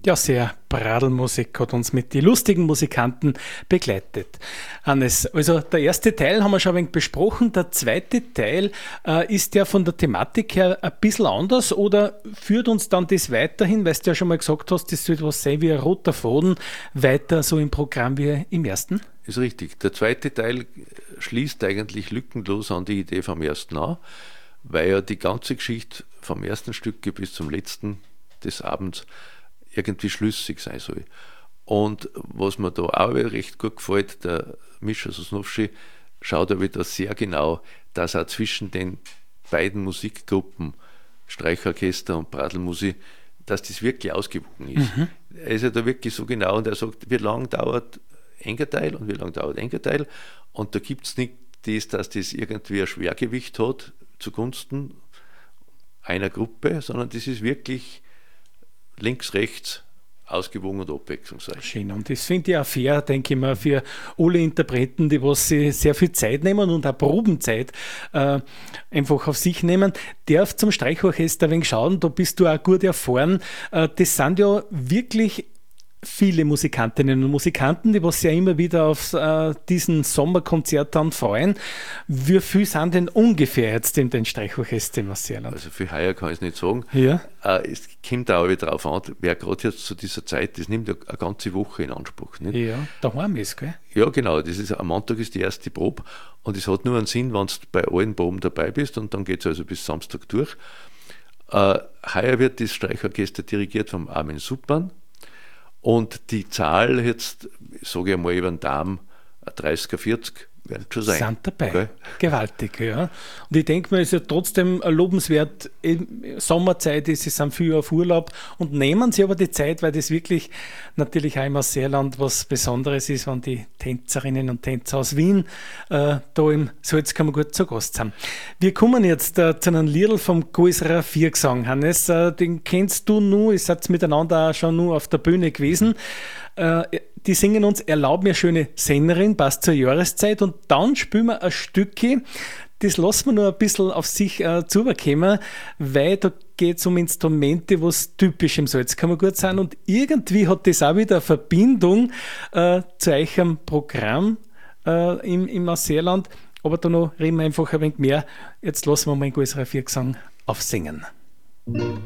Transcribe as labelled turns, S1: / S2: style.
S1: Ja, sehr Pradelmusik hat uns mit den lustigen Musikanten begleitet. Hannes, also der erste Teil haben wir schon ein wenig besprochen. Der zweite Teil ist ja von der Thematik her ein bisschen anders oder führt uns dann das weiterhin, weil du ja schon mal gesagt hast, das soll was sein wie ein roter Faden, weiter so im Programm wie im ersten?
S2: Ist richtig. Der zweite Teil schließt eigentlich lückenlos an die Idee vom ersten an, weil ja die ganze Geschichte vom ersten Stück bis zum letzten des Abends irgendwie schlüssig sein soll. Und was mir da auch recht gut gefällt, der Mischa Sosnowski schaut ja wieder sehr genau, dass auch zwischen den beiden Musikgruppen, Streichorchester und Pradelmusik, dass das wirklich ausgewogen ist. Er ist ja da wirklich so genau und er sagt, wie lange dauert enger Teil und wie lange dauert enger Teil. Und da gibt es nicht das, dass das irgendwie ein Schwergewicht hat zugunsten einer Gruppe, sondern das ist wirklich links, rechts ausgewogen und abwechslungsreich.
S1: Schön. Und das finde ich auch fair, denke ich mal, für alle Interpreten, die was sich sehr viel Zeit nehmen und auch Probenzeit einfach auf sich nehmen. Darf zum Streichorchester ein wenig schauen, da bist du auch gut erfahren. Das sind ja wirklich viele Musikantinnen und Musikanten, die was ja immer wieder auf diesen Sommerkonzert dann freuen. Wie viel sind denn ungefähr jetzt in den Streichorchester im Marseilland?
S2: Also für heuer kann ich es nicht sagen.
S1: Ja.
S2: Es kommt auch wieder darauf an, wer gerade jetzt zu dieser Zeit, das nimmt ja eine ganze Woche in Anspruch. Nicht?
S1: Ja, daheim ist, gell?
S2: Ja, genau. Das ist, am Montag ist die erste Probe und es hat nur einen Sinn, wenn du bei allen Proben dabei bist und dann geht es also bis Samstag durch. Heuer wird das Streichorchester dirigiert vom Armin Suppan. Und die Zahl jetzt, sage ich mal, über den Daumen, 30er, 40 werden schon sein.
S1: Sind dabei.
S2: Okay?
S1: Gewaltig, ja. Und ich denke mir, es ist ja trotzdem lobenswert, Sommerzeit ist, sie sind viel auf Urlaub und nehmen sie aber die Zeit, weil das wirklich natürlich auch im Marseilland was Besonderes ist, wenn die Tänzerinnen und Tänzer aus Wien da im Salzkammergut zu Gast sind. Wir kommen jetzt zu einem Liedl vom Goiserer Viergesang. Hannes, den kennst du nur, ihr seid miteinander auch schon nur auf der Bühne gewesen. Die singen uns Erlaub mir schöne Sennerin, passt zur Jahreszeit und dann spielen wir ein Stückchen, das lassen wir nur ein bisschen auf sich zukommen, weil da geht es um Instrumente, was typisch im Salzkammergut sind und irgendwie hat das auch wieder eine Verbindung zu eurem Programm im Marseilland, aber da noch reden wir einfach ein wenig mehr. Jetzt lassen wir mal den Goiserer Viergesang aufsingen.